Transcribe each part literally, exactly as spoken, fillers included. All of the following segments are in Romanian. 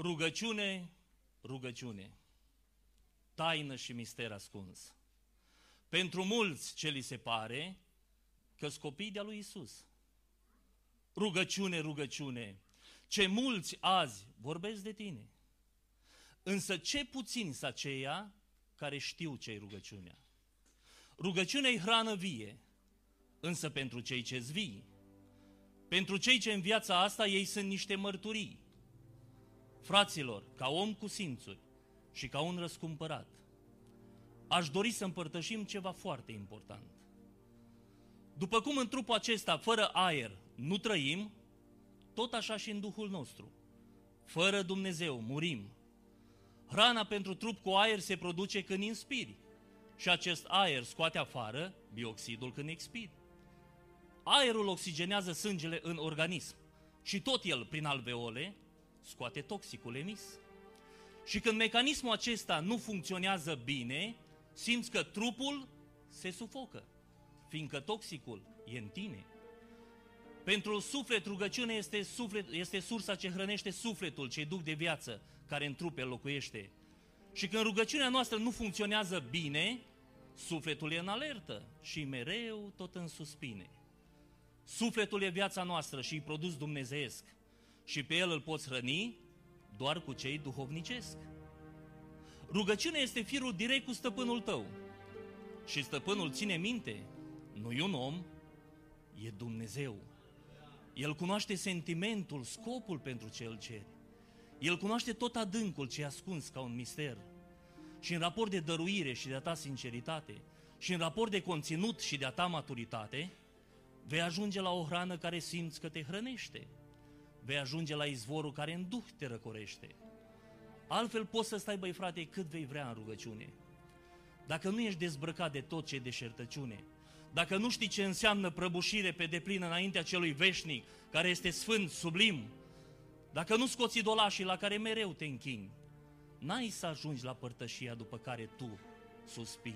Rugăciune, rugăciune, taină și mister ascuns. Pentru mulți ce li se pare că-s copii de-a lui Iisus. Rugăciune, rugăciune, ce mulți azi vorbesc de tine. Însă ce puțini sunt aceia care știu ce-i rugăciunea. Rugăciunea-i hrană vie, însă pentru cei ce-s vii. Pentru cei ce în viața asta ei sunt niște mărturii. Fraților, ca om cu simțuri și ca un răscumpărat, aș dori să împărtășim ceva foarte important. După cum în trupul acesta, fără aer, nu trăim, tot așa și în Duhul nostru. Fără Dumnezeu, murim. Hrana pentru trup cu aer se produce când inspiri și acest aer scoate afară bioxidul când expiri. Aerul oxigenează sângele în organism și tot el, prin alveole, scoate toxicul emis. Și când mecanismul acesta nu funcționează bine, simți că trupul se sufocă, fiindcă toxicul e în tine. Pentru suflet, rugăciunea este, suflet, este sursa ce hrănește sufletul, ce duc de viață, care în trup el locuiește. Și când rugăciunea noastră nu funcționează bine, sufletul e în alertă și mereu tot în suspine. Sufletul e viața noastră și îi produs dumnezeiesc și pe el îl poți hrăni doar cu cei duhovnicesc. Rugăciunea este firul direct cu stăpânul tău și stăpânul ține minte, nu e un om, e Dumnezeu. El cunoaște sentimentul, scopul pentru ce îl ceri. El cunoaște tot adâncul ce e ascuns ca un mister. Și în raport de dăruire și de a ta sinceritate și în raport de conținut și de a ta maturitate, vei ajunge la o hrană care simți că te hrănește. Vei ajunge la izvorul care în duh te răcorește. Altfel poți să stai, băi frate, cât vei vrea în rugăciune. Dacă nu ești dezbrăcat de tot ce e deșertăciune, dacă nu știi ce înseamnă prăbușire pe deplină înaintea celui veșnic, care este sfânt, sublim, dacă nu scoți idolașii la care mereu te închini, n-ai să ajungi la părtășia după care tu suspini.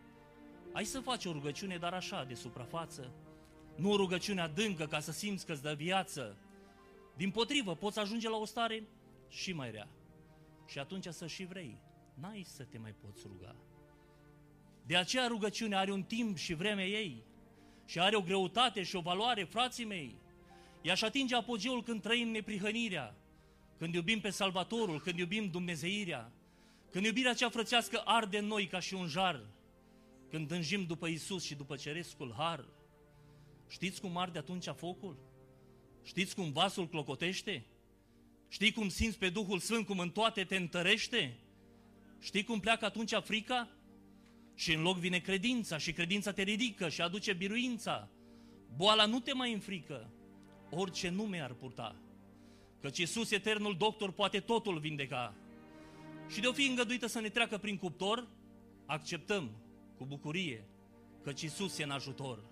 Ai să faci o rugăciune, dar așa, de suprafață, nu o rugăciune adâncă ca să simți că-ți dă viață. Dimpotrivă, poți ajunge la o stare și mai rea. Și atunci să și vrei, n-ai să te mai poți ruga. De aceea rugăciunea are un timp și vremea ei și are o greutate și o valoare, frații mei. Ea își atinge apogeul când trăim neprihănirea, când iubim pe Salvatorul, când iubim dumnezeirea, când iubirea cea frățească arde în noi ca și un jar, când dânjim după Iisus și după cerescul har. Știți cum arde atunci focul? Știți cum vasul clocotește? Știi cum simți pe Duhul Sfânt, cum în toate te întărește? Știi cum pleacă atunci frica? Și în loc vine credința și credința te ridică și aduce biruința. Boala nu te mai înfrică, orice nume ar purta, căci Iisus, eternul doctor, poate totul vindeca. Și de-o fi îngăduită să ne treacă prin cuptor, acceptăm cu bucurie, căci Iisus e în ajutor.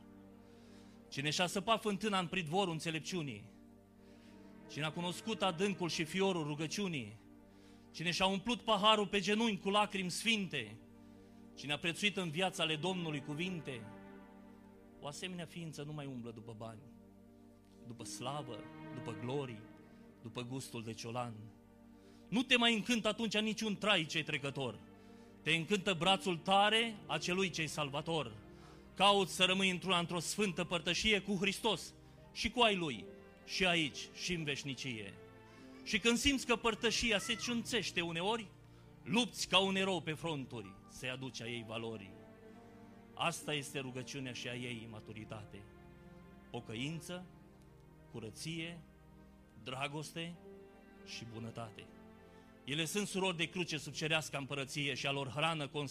Cine și-a săpat fântâna în pridvorul înțelepciunii, cine a cunoscut adâncul și fiorul rugăciunii, cine și-a umplut paharul pe genunchi cu lacrimi sfinte, cine a prețuit în viața ale Domnului cuvinte, o asemenea ființă nu mai umblă după bani, după slavă, după glorii, după gustul de ciolan. Nu te mai încântă atunci niciun trai ce-i trecător, te încântă brațul tare a celui ce-i salvator. Cauți să rămâi într-una, într-o sfântă părtășie cu Hristos și cu ai Lui, și aici, și în veșnicie. Și când simți că părtășia se ciunțește uneori, lupți ca un erou pe fronturi să-i aduci a ei valori. Asta este rugăciunea și a ei maturitate. Pocăință, curăție, dragoste și bunătate. Ele sunt surori de cruce sub cerească împărăție și a lor hrană